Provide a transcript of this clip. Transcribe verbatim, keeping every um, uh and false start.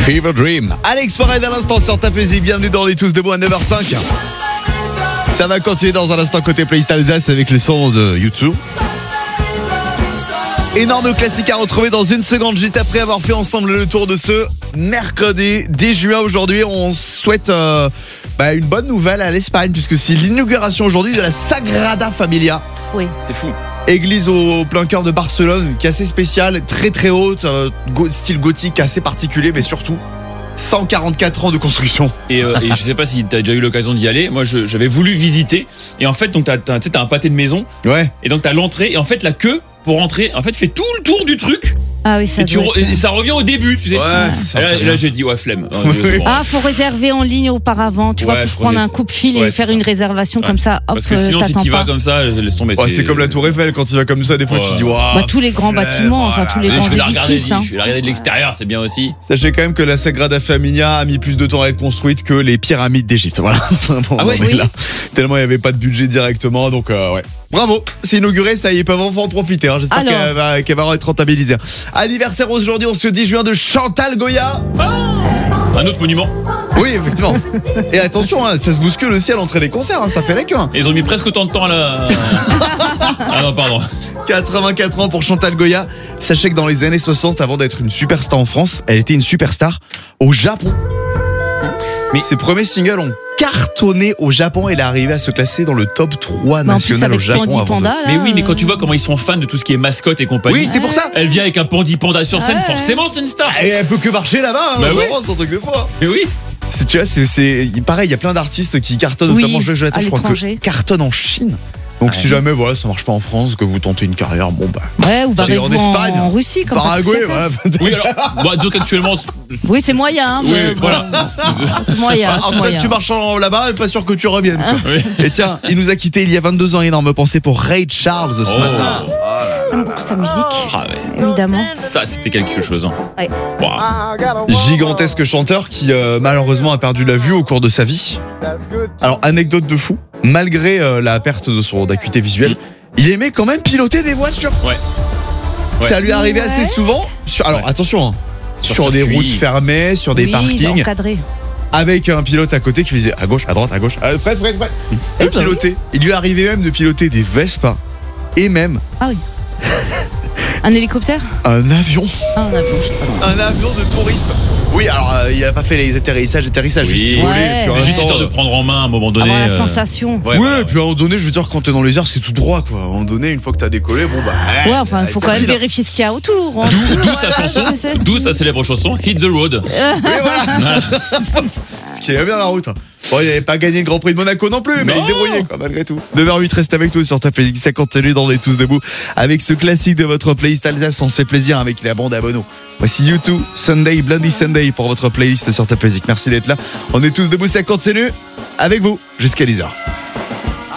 Fever Dream. Alex Parade à l'instant sur ta musique. Bienvenue dans les Tous Debout à neuf heures cinq. Ça va continuer dans un instant côté playlist Alsace avec le son de YouTube. Énorme classique à retrouver dans une seconde, juste après avoir fait ensemble le tour de ce mercredi dix juin. Aujourd'hui, on souhaite euh, bah, une bonne nouvelle à l'Espagne, puisque c'est l'inauguration aujourd'hui de la Sagrada Familia. Oui. C'est fou. Église au plein cœur de Barcelone, qui est assez spéciale, très très haute, euh, go- style gothique assez particulier, mais surtout cent quarante-quatre ans de construction. Et, euh, et je sais pas si t'as déjà eu l'occasion d'y aller. Moi, je, j'avais voulu visiter. Et en fait, donc t'as, t'as, t'as un pâté de maison. Ouais. Et donc t'as l'entrée. Et en fait, la queue pour rentrer, en fait, fait tout le tour du truc. Ah oui, ça Et, tu doit re- être- et ça revient au début, tu sais. Ouais. Et là, et là, j'ai dit ouais flemme. Non, je- c'est bon. Ah, faut réserver en ligne auparavant, tu Ouais, vois, je pour prendre crois un que coupe-fil ouais, et faire c'est une ça. réservation Ouais. comme ça. Hop, Parce que sinon, euh, si t'attends t'y vas pas. comme ça, laisse tomber. Ouais, c'est comme la Tour Eiffel, quand tu vas comme ça, des fois Ouais. tu dis waouh. Bah, tous les grands flemme, bâtiments, enfin tous les Et grands je vais la regarder, édifices. hein. je vais la regarder de l'extérieur, c'est bien aussi. Sachez quand même que la Sagrada Familia a mis plus de temps à être construite que les pyramides d'Égypte. Voilà. Vraiment, Ah ouais, on est oui. là. Tellement il n'y avait pas de budget directement, donc euh, ouais. Bravo, c'est inauguré, ça y est, ils peuvent enfin en profiter. Hein. J'espère Alors. qu'elle va, qu'elle va être rentabilisée. Anniversaire aujourd'hui, on se dix juin de Chantal Goya. Un autre monument. Oui, effectivement. Et attention, hein, ça se bouscule aussi à l'entrée des concerts, hein, ça fait la queue. hein. Et ils ont mis presque autant de temps à la. Ah non, pardon. quatre-vingt-quatre ans pour Chantal Goya. Sachez que dans les années soixante, avant d'être une superstar en France, elle était une superstar au Japon. Mais ses premiers singles ont cartonné au Japon. Elle est arrivée à se classer dans le top trois Mais en plus, national au avec Japon. Pandi avant de- Panda, là, Mais oui, mais quand euh, tu vois comment ils sont fans de tout ce qui est mascotte et compagnie. Oui, c'est pour ça. Elle vient avec un pandi panda sur scène, Ouais, ouais. forcément c'est une star. Et elle peut que marcher là-bas. Hein, Bah oui. vraiment, c'est un truc de fou. hein. Mais oui. C'est, tu vois, c'est, c'est pareil, il y a plein d'artistes qui cartonnent, Oui, notamment Joël Jonathan, à je crois que l'étranger. cartonne en Chine. Donc Ouais. si jamais voilà, ça marche pas en France, que vous tentez une carrière, bon bah. Ouais, ou C'est barrez-vous en Espagne, en, en Russie, comme Paraguay, Patrick voilà. Sacas. Oui, alors, bah, disons qu'actuellement. Oui, c'est moyen. hein, Oui, mais bon, voilà. C'est moyen. En c'est tout cas, moyen. si tu marches en- là-bas, pas sûr que tu reviennes. quoi. Oui. Et tiens, il nous a quitté il y a vingt-deux ans. Énorme pensée pour Ray Charles ce Oh. matin. J'aime beaucoup sa musique, Ah ouais. évidemment. Ça, c'était quelque chose. Hein. Ouais. Waouh. Gigantesque chanteur qui euh, malheureusement a perdu la vue au cours de sa vie. Alors anecdote de fou, malgré euh, la perte de son acuité visuelle, il aimait quand même piloter des voitures. Ouais. Ouais. Ça lui arrivait Ouais. assez souvent. Sur, alors Ouais. attention, hein, sur, Sur des circuit. routes fermées, sur des Oui, parkings, encadré. avec un pilote à côté qui lui disait à gauche, à droite, à gauche, à Fred, Fred, Fred. De Eh bah piloter. Il lui arrivait même de piloter des Vespa et même Ah oui. Un hélicoptère un avion. Ah, un avion, je sais pas. non. Un avion de tourisme. Oui, alors euh, il a pas fait les atterrissages, atterrissages, Oui. juste volé. Ouais. puis en Mais même juste temps, histoire de prendre en main à un moment donné. Avoir la euh, sensation. Ouais, Ouais, voilà. et puis à un moment donné, je veux dire, quand t'es dans les airs, c'est tout droit, quoi. À un moment donné, une fois que t'as décollé, bon bah. Ouais, enfin, il faut quand même vérifier. vérifier ce qu'il y a autour. hein. D'où, d'où sa chanson, c'est- c'est- d'où sa célèbre chanson Hit the Road. Ce qui est bien la route. Bon, il n'avait pas gagné le Grand Prix de Monaco non plus, mais Non. il se débrouillait, quoi, malgré tout. neuf heures huit, reste avec nous sur ta playlist. Ça continue dans les Tous Debout. Avec ce classique de votre playlist Alsace, on se fait plaisir avec la bande à Bono. Voici U deux, Sunday, Bloody Sunday pour votre playlist sur ta playlist. Merci d'être là. On est tous debout, ça continue avec vous jusqu'à dix heures.